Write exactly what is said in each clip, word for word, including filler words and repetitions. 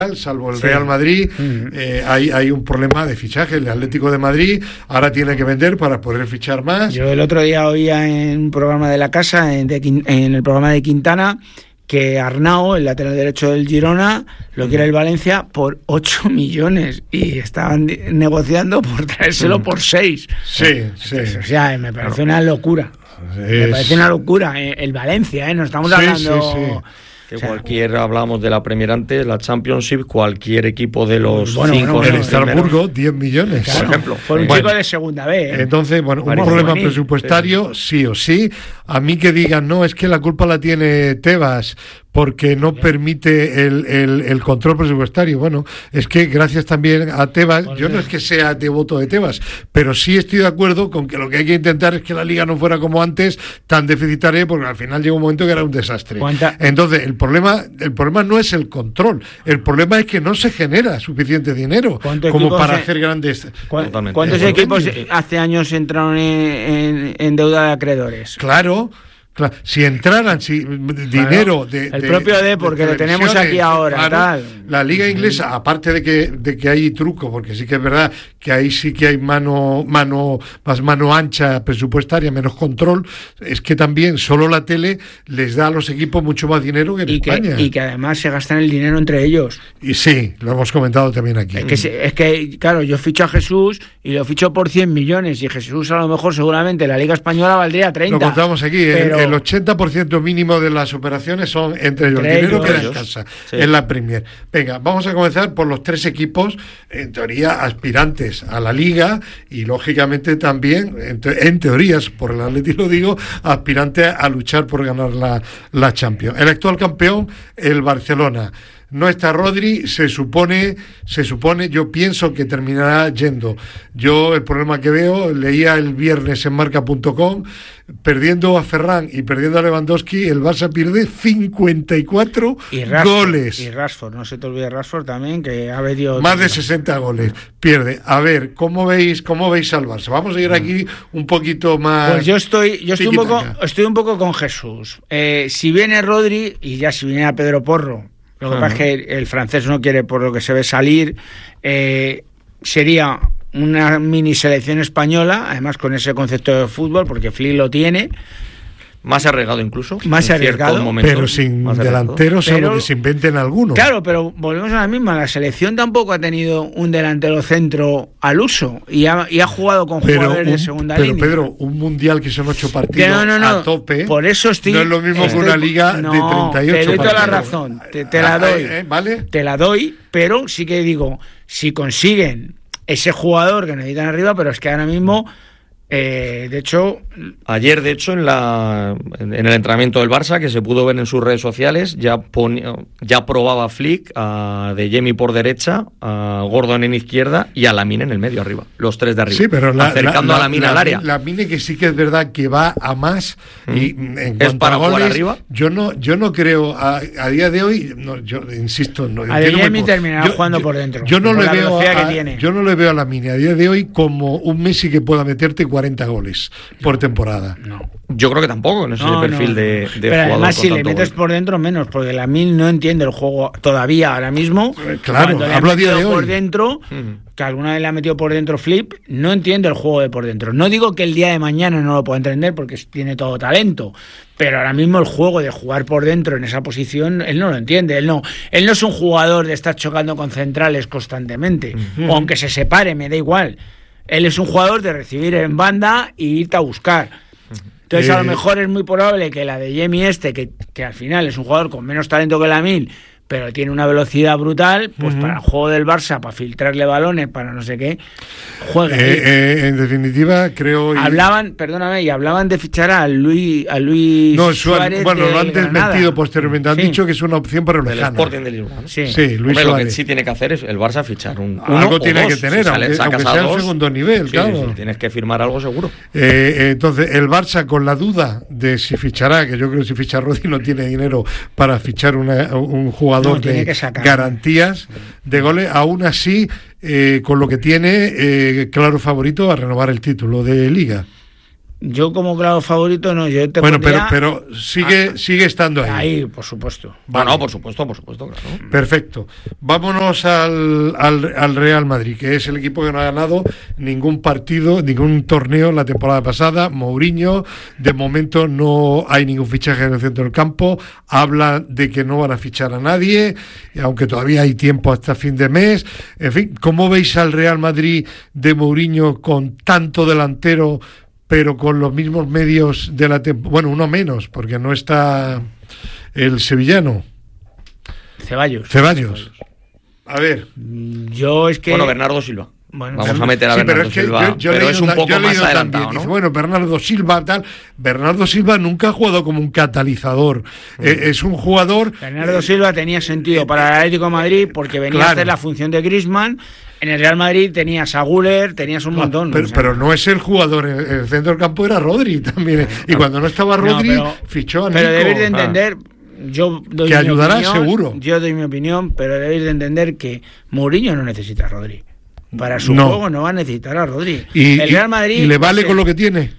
salvo el sí. Real Madrid, uh-huh. eh, hay, hay un problema de fichaje. El Atlético de Madrid ahora tiene que vender para poder fichar más. Yo el otro día oía en un programa de la casa, en, de, en el programa de Quintana, que Arnau, el lateral derecho del Girona, lo quiere el Valencia por ocho millones y estaban negociando por traérselo uh-huh. por seis. Sí, sí. O sea, me parece claro. una locura. Es... Me parece una locura. El Valencia, ¿eh? No estamos sí, hablando... Sí, sí. Que o sea, cualquier, hablábamos de la Premier antes, la Championship, cualquier equipo de los bueno, cinco... Bueno, el Estrasburgo, diez millones. Claro, por ejemplo. Por un bueno, chico de segunda B. ¿eh? Entonces, bueno, un problema juvenil, presupuestario, sí. sí o sí. A mí que digan, no, es que la culpa la tiene Tebas, porque no permite el, el, el control presupuestario. Bueno, es que gracias también a Tebas, yo no es que sea devoto de Tebas, pero sí estoy de acuerdo con que lo que hay que intentar es que la liga no fuera como antes, tan deficitaria, porque al final llegó un momento que era un desastre. ¿Cuánta? Entonces, el problema, el problema no es el control, el problema es que no se genera suficiente dinero como para se, hacer grandes... ¿Cuántos equipos hace años entraron en, en, en deuda de acreedores? Claro. Claro, si entraran si dinero de, el de, propio de porque lo tenemos aquí ahora, claro, tal. La liga inglesa, aparte de que de que hay truco, porque sí que es verdad que ahí sí que hay mano mano más mano ancha presupuestaria, menos control, es que también solo la tele les da a los equipos mucho más dinero que en y España. Que, y que además se gastan el dinero entre ellos. Y sí, lo hemos comentado también aquí. Es que, se, es que claro, yo ficho a Jesús y lo ficho por cien millones y Jesús a lo mejor seguramente la liga española valdría treinta. Lo contamos aquí, pero... el ochenta por ciento mínimo de las operaciones son entre ellos, el dinero que descansa sí. en la Premier. Venga, vamos a comenzar por los tres equipos, en teoría, aspirantes a la Liga y, lógicamente, también, en, te- en teorías, por el Atlético lo digo, aspirantes a luchar por ganar la, la Champions. El actual campeón, el Barcelona. No está Rodri, se supone, se supone, yo pienso que terminará yendo. Yo el problema que veo, leía el viernes en marca punto com, perdiendo a Ferran y perdiendo a Lewandowski, el Barça pierde cincuenta y cuatro y Rashford, goles. Y Rashford, no se te olvide Rashford también, que ha metido... Más de sesenta goles, pierde. A ver, ¿cómo veis cómo veis al Barça? Vamos a ir aquí un poquito más... Pues yo estoy yo estoy un poco estoy un poco con Jesús. Eh, si viene Rodri, y ya si viene a Pedro Porro, lo que uh-huh. pasa es que el francés no quiere, por lo que se ve, salir. Eh, sería una mini selección española, además con ese concepto de fútbol, porque Flick lo tiene. Más arriesgado incluso. Más arriesgado. Momentos, pero sin delanteros, salvo que se inventen alguno. Claro, pero volvemos a la misma. La selección tampoco ha tenido un delantero centro al uso y ha, y ha jugado con pero jugadores un, de segunda pero línea. Pero Pedro, un mundial que son ocho partidos no, no, no, a tope, por eso estoy, no es lo mismo estoy, que una liga no, de treinta y ocho te doy partidos. toda la razón, te, te la doy. Eh, eh, ¿vale? Te la doy, pero sí que digo, si consiguen ese jugador que necesitan arriba, pero es que ahora mismo... Eh, de hecho, ayer de hecho en la en el entrenamiento del Barça, que se pudo ver en sus redes sociales, ya ponía, ya probaba Flick a De Jemi por derecha, a Gordon en izquierda y a Lamine en el medio arriba, los tres de arriba, sí, pero la, acercando la, a Lamine la, al área. Lamine que sí que es verdad que va a más mm. y en es para goles, jugar arriba. Yo no yo no creo a, a día de hoy, no, yo insisto, no, a De Jemi terminará yo, jugando yo, por dentro. Yo no por le veo a, que yo no le veo a Lamine a día de hoy como un Messi que pueda meterte cuarenta goles por temporada. No. Yo creo que tampoco, no es no, el perfil no. de, de Pero jugador. Además, si le metes gol. por dentro, menos, porque Lamine no entiende el juego todavía ahora mismo. Claro, hablo a día de hoy. Por dentro, uh-huh. que alguna vez le ha metido por dentro Flip, no entiende el juego de por dentro. No digo que el día de mañana no lo pueda entender porque tiene todo talento, pero ahora mismo el juego de jugar por dentro en esa posición, él no lo entiende. Él no, él no es un jugador de estar chocando con centrales constantemente, uh-huh. o aunque se separe, me da igual. Él es un jugador de recibir en banda e irte a buscar. Entonces eh, a lo mejor es muy probable que la de Jemi este, que, que al final es un jugador con menos talento que Lamine, pero tiene una velocidad brutal, pues uh-huh. para el juego del Barça, para filtrarle balones, para no sé qué, juega. Eh, eh, en definitiva, creo... Hablaban, y... perdóname, y hablaban de fichar a Luis, a Luis no, Suárez. Bueno, de lo han desmentido posteriormente, han sí. dicho que es una opción para el del Sporting de Lisboa. Sí, sí Luis Hombre, Suárez. Lo que sí tiene que hacer es el Barça fichar un uno algo o tiene dos. que tener, si aunque, sale, aunque sea un segundo nivel, sí, claro. Sí, sí, tienes que firmar algo seguro. Eh, entonces, el Barça con la duda de si fichará, que yo creo que si ficha Rodri no tiene dinero para fichar una, un jugador no, de garantía de goles, aún así eh, con lo que tiene eh, claro favorito a renovar el título de Liga. Yo como claro favorito no, yo te Bueno, pondría... pero, pero sigue, ah, sigue estando ahí. Ahí, por supuesto. Vale. No, no, por supuesto, por supuesto, claro. Perfecto. Vámonos al, al, al Real Madrid, que es el equipo que no ha ganado ningún partido, ningún torneo la temporada pasada. Mourinho, de momento no hay ningún fichaje en el centro del campo. Habla de que no van a fichar a nadie, aunque todavía hay tiempo hasta fin de mes. En fin, ¿cómo veis al Real Madrid de Mourinho con tanto delantero, pero con los mismos medios de la temporada? Bueno, uno menos, porque no está el sevillano. Ceballos. Ceballos. A ver. Yo es que... Bueno, Bernardo Silva. Bueno, Vamos a meter a sí, Bernardo pero es que Silva, yo, yo pero leído, es un poco más adelantado, también, ¿no? dice, bueno, Bernardo Silva, tal. Bernardo Silva nunca ha jugado como un catalizador. Mm. Eh, es un jugador... Bernardo eh, Silva tenía sentido eh, para el Atlético de Madrid porque venía claro. a hacer la función de Griezmann. En el Real Madrid tenías a Güler, tenías un montón. Pero, o sea, pero no es el jugador, en el centro del campo era Rodri también. Y cuando no estaba Rodri, no, pero, fichó a Nico. Pero debéis de entender... Ah. Yo doy que mi ayudará opinión, seguro. Yo doy mi opinión, pero debéis de entender que Mourinho no necesita a Rodri. Para su no. juego no va a necesitar a Rodri. ¿Y, el Real Madrid, ¿y le vale con lo que tiene?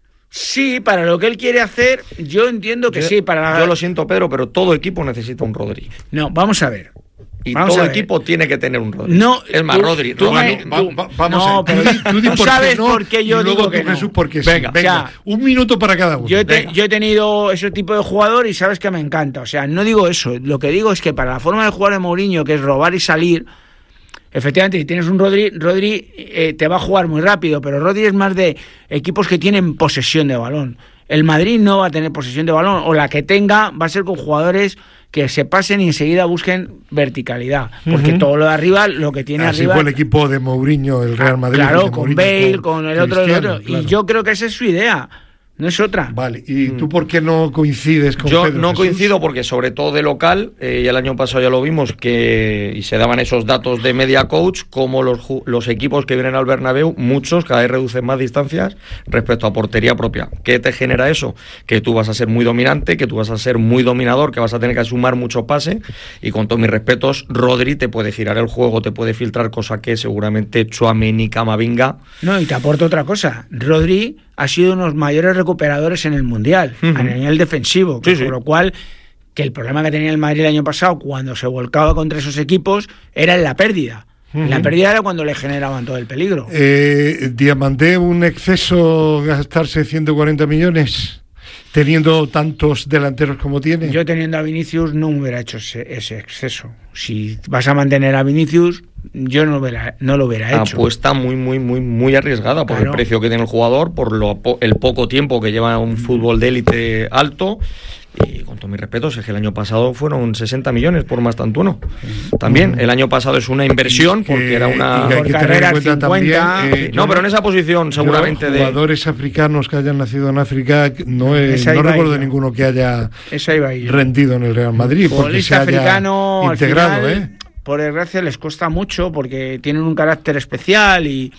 Sí, para lo que él quiere hacer, yo entiendo que yo, sí. Para la... Yo lo siento, Pedro, pero todo equipo necesita un Rodri. No, vamos a ver. Y vamos todo equipo tiene que tener un Rodri. No, es más, tú, Rodri. Tú, Rodri tú, va, va, vamos no, a ver. Pero tú, tú, tú sabes no, por qué yo digo que no. Jesús, porque venga, sí, venga. O sea, un minuto para cada uno. Yo, te, yo he tenido ese tipo de jugador y sabes que me encanta. O sea, no digo eso. Lo que digo es que para la forma de jugar de Mourinho, que es robar y salir, efectivamente, si tienes un Rodri, Rodri eh, te va a jugar muy rápido, pero Rodri es más de equipos que tienen posesión de balón. El Madrid no va a tener posesión de balón, o la que tenga va a ser con jugadores que se pasen y enseguida busquen verticalidad, porque uh-huh. todo lo de arriba, lo que tiene Así arriba... fue el equipo de Mourinho, el Real Madrid. Claro, con Mourinho, Bale, con, con el otro, el otro. Claro. Y yo creo que esa es su idea. No es otra. Vale, ¿y tú por qué no coincides con Yo Pedro no Jesús? coincido porque sobre todo de local, eh, y el año pasado ya lo vimos, que y se daban esos datos de media coach, como los, los equipos que vienen al Bernabéu, muchos cada vez reducen más distancias respecto a portería propia. ¿Qué te genera eso? Que tú vas a ser muy dominante, que tú vas a ser muy dominador, que vas a tener que sumar mucho pase, y con todos mis respetos, Rodri te puede girar el juego, te puede filtrar, cosa que seguramente Tchouaméni, Camavinga... No, y te aporto otra cosa. Rodri ha sido uno de los mayores recuperadores en el Mundial, uh-huh. a nivel defensivo, sí, por sí. lo cual, que el problema que tenía el Madrid el año pasado, cuando se volcaba contra esos equipos, era en la pérdida. Uh-huh. La pérdida era cuando le generaban todo el peligro. Eh, ¿Diamanté un exceso gastarse ciento cuarenta millones? Teniendo tantos delanteros como tiene. Yo teniendo a Vinicius no me hubiera hecho ese, ese exceso. Si vas a mantener a Vinicius, yo no, hubiera, no lo hubiera hecho. Apuesta muy, muy, muy, muy arriesgada por claro. el precio que tiene el jugador, por lo, el poco tiempo que lleva un fútbol de élite alto. Y con todos mis respetos, es que el año pasado fueron sesenta millones por Mastantuono. También, el año pasado es una inversión porque que, era una... Y hay que tener en cuenta también... Eh, no, pero en esa posición seguramente de... Jugadores africanos que hayan nacido en África, no, es, no recuerdo de ninguno que haya rendido en el Real Madrid. Porque se haya africano, integrado, al final, ¿eh? Por desgracia les cuesta mucho porque tienen un carácter especial y...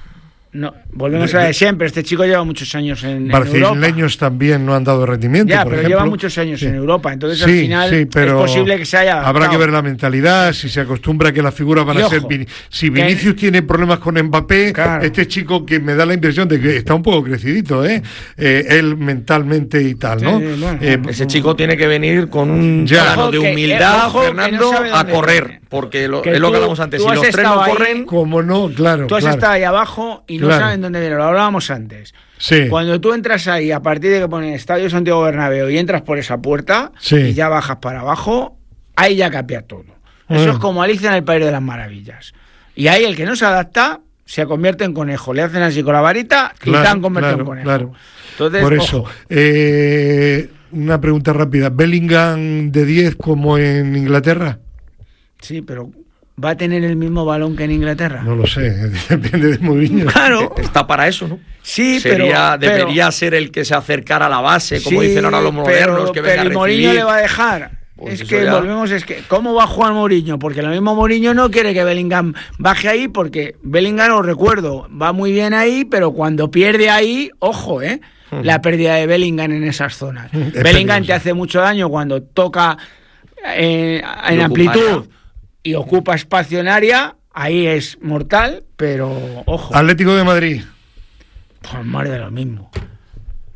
No, volvemos a ver siempre, este chico lleva muchos años en, en Europa. Brasileños también no han dado rendimiento, ya, por pero ejemplo. lleva muchos años sí. en Europa, entonces sí, al final sí, pero es posible que se haya adaptado. Habrá que ver la mentalidad, si se acostumbra a que las figuras van y a ojo, ser... Vin- si Vinicius que... tiene problemas con Mbappé, claro. este chico que me da la impresión de que está un poco crecidito, ¿eh? eh él mentalmente y tal, ¿no? Sí, bueno, eh, ese chico tiene que venir con un plano de humildad, que, ojo, Fernando, no a correr, viene. porque lo, es lo que hablamos antes, si los tres no ahí, corren... Como no, claro. Tú has claro. estado ahí abajo y no claro. saben dónde viene, lo hablábamos antes. Sí. Cuando tú entras ahí, a partir de que ponen Estadio Santiago Bernabéu y entras por esa puerta sí. y ya bajas para abajo, ahí ya cambia todo. Eso mm. es como Alicia en el País de las Maravillas. Y ahí el que no se adapta se convierte en conejo. Le hacen así con la varita y claro, te han convertido claro, en conejo. Claro. Entonces, por eso, eh, una pregunta rápida. ¿Bellingham de diez como en Inglaterra? Sí, pero... ¿va a tener el mismo balón que en Inglaterra? No lo sé, depende de Mourinho. Claro. Está para eso, ¿no? Sí, Sería, pero... Debería pero, ser el que se acercara a la base, como sí, dicen ahora los modernos, pero, que venga pero a recibir. Mourinho le va a dejar. Pues es que ya... volvemos, es que ¿cómo va a jugar Mourinho? Porque lo mismo Mourinho no quiere que Bellingham baje ahí, porque Bellingham, os recuerdo, va muy bien ahí, pero cuando pierde ahí, ojo, ¿eh? Uh-huh. La pérdida de Bellingham en esas zonas. Uh-huh. Bellingham te hace mucho daño cuando toca eh, en amplitud y ocupa espacio en área, ahí es mortal, pero ojo. Atlético de Madrid. Pues más de lo mismo.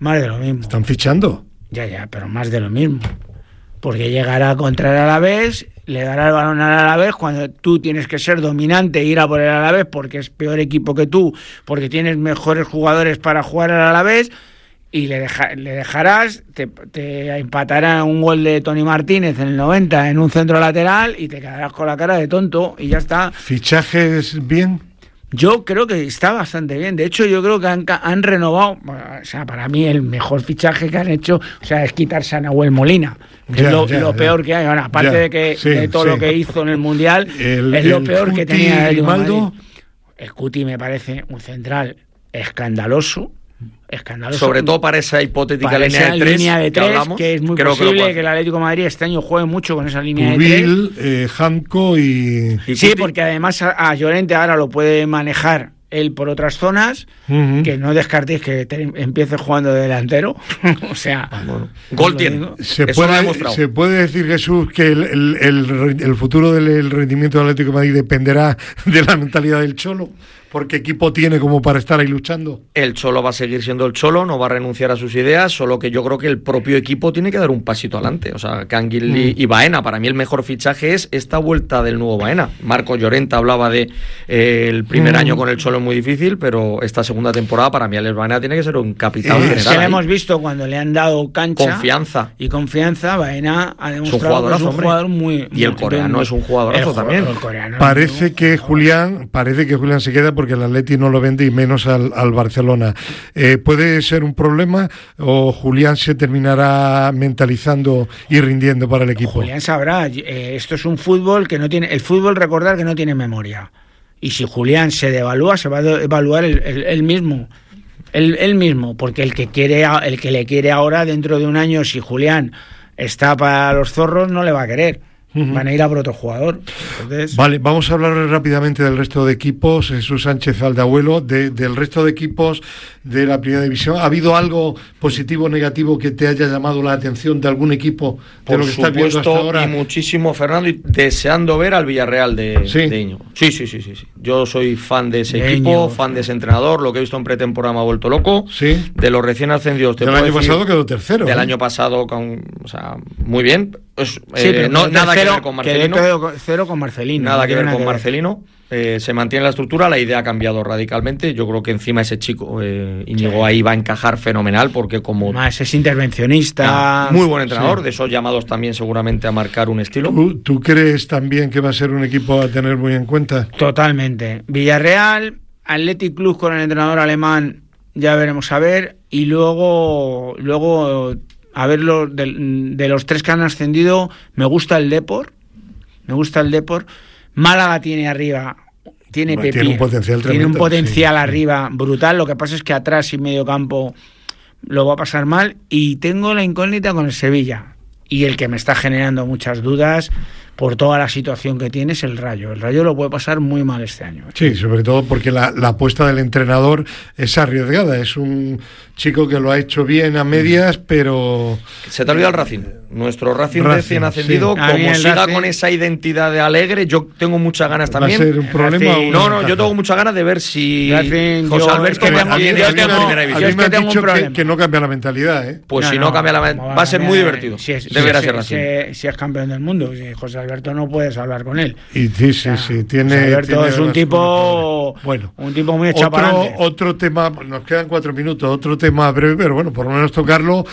Más de lo mismo. ¿Están fichando? Ya, ya, pero más de lo mismo. Porque llegará contra el Alavés, le dará el balón al Alavés cuando tú tienes que ser dominante e ir a por el Alavés porque es peor equipo que tú, porque tienes mejores jugadores para jugar al Alavés, y le, deja, le dejarás, te, te empatará un gol de Tony Martínez en el noventa en un centro lateral y te quedarás con la cara de tonto y ya está. ¿Fichajes bien? Yo creo que está bastante bien. De hecho, yo creo que han, han renovado. O sea, para mí el mejor fichaje que han hecho, o sea, es quitarse a Nahuel Molina, que ya, es lo, ya, lo ya. peor que hay. Bueno, aparte ya, de que sí, de todo sí. lo que hizo en el Mundial, el, es lo el peor Cuti que tenía el Madrid. El Cuti me parece un central escandaloso. Escandaloso. Sobre todo para esa hipotética para línea, esa de tres, línea de tres, que, hablamos, que es muy posible que, que el Atlético de Madrid este año juegue mucho con esa línea Pubil, de tres. Eh, Janko y... y sí, porque además a, a Llorente ahora lo puede manejar él por otras zonas, uh-huh. que no descartéis que te, empiece jugando de delantero. O sea, bueno, gol tiene. Se puede, se puede decir, Jesús, que el, el, el, el futuro del rendimiento del Atlético de Madrid dependerá de la mentalidad del Cholo. Porque equipo tiene como para estar ahí luchando. El Cholo va a seguir siendo el Cholo, no va a renunciar a sus ideas, solo que yo creo que el propio equipo tiene que dar un pasito adelante. O sea, Canguilí mm. y Baena, para mí el mejor fichaje es esta vuelta del nuevo Baena. Marco Llorente hablaba de eh, el primer mm. año con el Cholo muy difícil, pero esta segunda temporada para mí Alex Baena tiene que ser un capitán eh, general. Se lo hemos visto cuando le han dado cancha. Confianza. Y confianza, Baena ha demostrado que es un jugador muy... Y el coreano es un jugadorazo el, también. El coreano parece no, que Julián, parece que Julián se queda porque el Atleti no lo vende y menos al, al Barcelona. Eh, ¿Puede ser un problema o Julián se terminará mentalizando y rindiendo para el equipo? Julián sabrá, eh, esto es un fútbol que no tiene, el fútbol recordar que no tiene memoria, y si Julián se devalúa se va a evaluar el, el, el mismo el, el mismo, porque el que quiere el que le quiere ahora dentro de un año, si Julián está para los zorros, no le va a querer. Van a ir a por otro jugador. Entonces... Vale, vamos a hablar rápidamente del resto de equipos. Jesús Sánchez Aldahuelo, de, del resto de equipos de la Primera División. ¿Ha habido algo positivo o negativo que te haya llamado la atención de algún equipo de Por lo que estás viendo hasta ahora? Y muchísimo, Fernando, y deseando ver al Villarreal de, ¿Sí? de Íñigo. Sí, sí, sí, sí, sí. Yo soy fan de ese de equipo, Íñigo. fan de ese entrenador. Lo que he visto en pretemporada me ha vuelto loco. Sí. De los recién ascendidos. Te del año pasado quedó tercero. Del ¿eh? año pasado, con, o sea, muy bien. Es, sí, eh, pero no, nada cero, que ver con Marcelino. Cero con Marcelino. Nada no que ver con que Marcelino. Eh, se mantiene la estructura, la idea ha cambiado radicalmente. Yo creo que encima ese chico, eh, Íñigo, sí. ahí va a encajar fenomenal, porque como... Más es intervencionista. Ah, muy buen entrenador, sí. de esos llamados también seguramente a marcar un estilo. ¿Tú, ¿Tú crees también que va a ser un equipo a tener muy en cuenta? Totalmente. Villarreal, Athletic Club con el entrenador alemán, ya veremos a ver. Y luego... luego a ver, lo, de, de los tres que han ascendido, me gusta el Depor, me gusta el Depor. Málaga tiene arriba, tiene bueno, Pepi, tiene un potencial, tiene tremendo, un potencial sí, arriba sí. brutal. Lo que pasa es que atrás y medio campo lo va a pasar mal. Y tengo la incógnita con el Sevilla, y el que me está generando muchas dudas por toda la situación que tiene es el Rayo. El Rayo lo puede pasar muy mal este año. Sí, sobre todo porque la, la apuesta del entrenador es arriesgada. Es un chico que lo ha hecho bien a medias, pero... Se te ha olvidado el Racing. Nuestro Racing, Racing recién ascendido, sí. como siga Racing... con esa identidad de alegre, yo tengo muchas ganas también. ¿Va a ser un problema? Racing... No, no, yo tengo muchas ganas de ver si Racing, José yo, Alberto es que mantiene yo esto en tengo, primera división. A mí me es que han dicho que, que no cambia la mentalidad, ¿eh? Pues no, si no, no cambia la mentalidad, va a ser muy divertido. Si es, de ver a ese si, Racing. Si, si es campeón del mundo, si José Alberto no puedes hablar con él. Y sí, sí, o sea, sí. Tiene, José Alberto tiene es un tipo, bueno, un tipo muy echado para adelante. Otro tema, nos quedan cuatro minutos, otro tema breve, pero bueno, por lo menos tocarlo.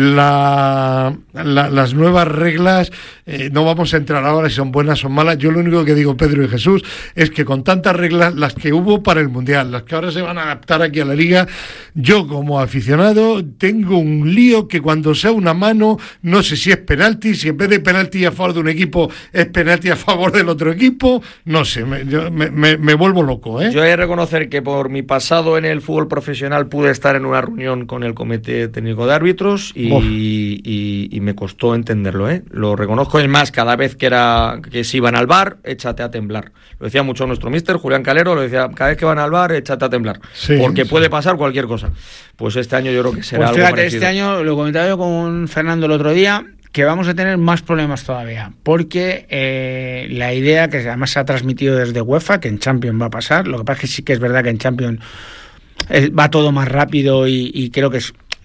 La, la, las nuevas reglas, eh, no vamos a entrar ahora si son buenas o malas. Yo lo único que digo, Pedro y Jesús, es que con tantas reglas, las que hubo para el Mundial, las que ahora se van a adaptar aquí a la Liga, yo como aficionado tengo un lío que cuando sea una mano, no sé si es penalti, si en vez de penalti a favor de un equipo es penalti a favor del otro equipo, no sé, me, yo, me, me, me vuelvo loco, ¿eh? Yo he de reconocer que por mi pasado en el fútbol profesional pude estar en una reunión con el Comité Técnico de Árbitros y, y, y me costó entenderlo, ¿eh? Lo reconozco, es más, cada vez que era que se iban al bar, échate a temblar. Lo decía mucho nuestro míster, Julián Calero, lo decía, cada vez que van al bar, échate a temblar, sí, porque sí. puede pasar cualquier cosa. Pues este año yo creo que será pues algo fíjate, parecido. Este año, lo comentaba yo con Fernando el otro día, que vamos a tener más problemas todavía, porque eh, la idea, que además se ha transmitido desde UEFA, que en Champions va a pasar, lo que pasa es que sí que es verdad que en Champions eh, va todo más rápido y, y creo que es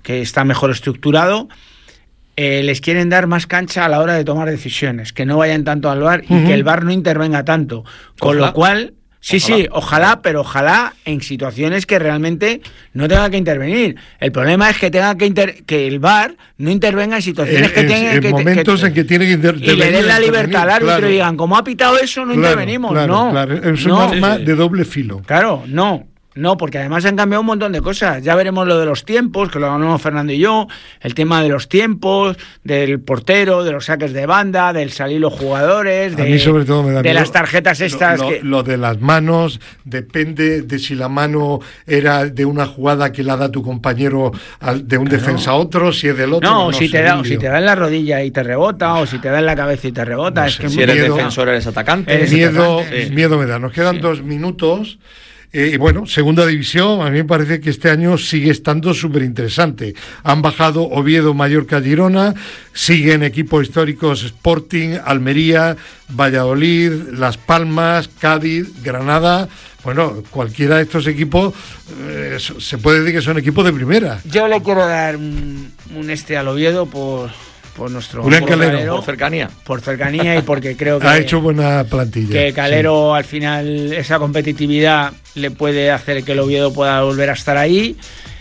que está mejor estructurado, eh, les quieren dar más cancha a la hora de tomar decisiones, que no vayan tanto al V A R uh-huh. y que el V A R no intervenga tanto. Con ojalá. Lo cual... Sí, ojalá. sí, ojalá, pero ojalá en situaciones que realmente no tenga que intervenir. El problema es que tenga que inter que el V A R no intervenga en situaciones en, que tenga en que momentos que, en que tiene que intervenir y le den la libertad al árbitro claro. y digan, como ha pitado eso, no claro, intervenimos. Claro, no, claro. Es un no. arma de doble filo. Claro, no. No, porque además se han cambiado un montón de cosas. Ya veremos lo de los tiempos, que lo hablamos Fernando y yo, el tema de los tiempos, del portero, de los saques de banda, del salir los jugadores, de, a mí sobre todo me da de las tarjetas estas. Lo, lo, que... lo de las manos, depende de si la mano era de una jugada que la da tu compañero de un claro. defensa a otro, si es del otro. No, no si, te da, si te da en la rodilla y te rebota, o si te da en la cabeza y te rebota. No es sé, que si eres miedo, defensor, eres atacante. Eres miedo, atacante. Sí. miedo me da. Nos quedan sí. dos minutos. Eh, y bueno, segunda división, a mí me parece que este año sigue estando súper interesante. Han bajado Oviedo, Mallorca, Girona, siguen equipos históricos Sporting, Almería, Valladolid, Las Palmas, Cádiz, Granada. Bueno, cualquiera de estos equipos eh, se puede decir que son equipos de primera. Yo le quiero dar un, un este al Oviedo por... por nuestro Julián Calero, por cercanía por cercanía y porque creo que ha hecho buena plantilla, que Calero sí. al final esa competitividad le puede hacer que el Oviedo pueda volver a estar ahí,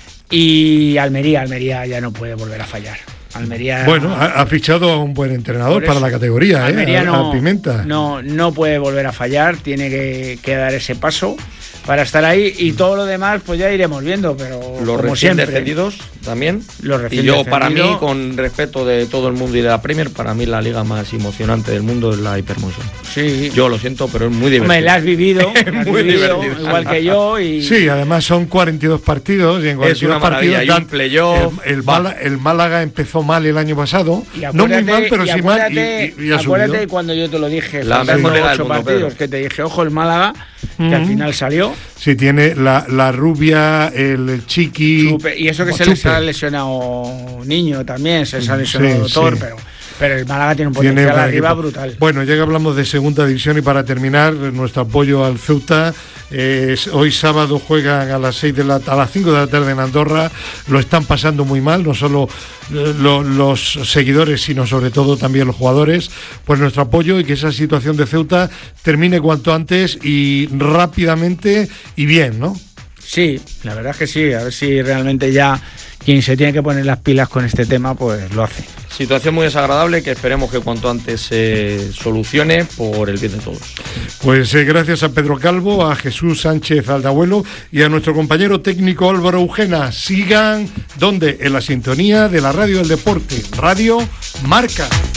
y Almería Almería ya no puede volver a fallar. Almería bueno ha, ha fichado a un buen entrenador para la categoría, Almería eh, a, no, a Pimenta no no puede volver a fallar, tiene que, que dar ese paso para estar ahí, y todo lo demás pues ya iremos viendo, pero los como recién siempre descendidos también los recién y yo descendido, para mí, con respeto de todo el mundo y de la Premier, para mí la liga más emocionante del mundo es la Hypermotion. Sí, yo lo siento, pero es muy divertido. Me la has vivido, la has muy vivido divertido, igual que yo, y sí, además son cuarenta y dos partidos y en cuarenta y dos es una partidos y un playoff. El, el, Málaga, el Málaga empezó mal el año pasado, no muy mal, pero sí mal, y, y, y ha acuérdate subido. Cuando yo te lo dije, la mejor liga del ocho mundo, partidos, Pedro. Que te dije, ojo el Málaga, que mm. al final salió. Sí, tiene la, la rubia, el chiqui. Chupe, y eso que se Chupe. les ha lesionado Niño también, se les ha lesionado sí, Thor, sí. pero, pero el Málaga tiene un potencial tiene arriba equipo. brutal. Bueno, ya que hablamos de segunda división, y para terminar, nuestro apoyo al Ceuta. Eh, hoy sábado juegan a las seis de la a las cinco de la tarde en Andorra. Lo están pasando muy mal, no solo eh, lo, los seguidores, sino sobre todo también los jugadores. Pues nuestro apoyo, y que esa situación de Ceuta termine cuanto antes y rápidamente y bien, ¿no? Sí, la verdad es que sí, a ver si realmente ya quien se tiene que poner las pilas con este tema, pues lo hace. Situación muy desagradable que esperemos que cuanto antes se solucione por el bien de todos. Pues eh, gracias a Pedro Calvo, a Jesús Sánchez Aldabuelo y a nuestro compañero técnico Álvaro Eugena. Sigan, ¿dónde? En la sintonía de la Radio del Deporte, Radio Marca.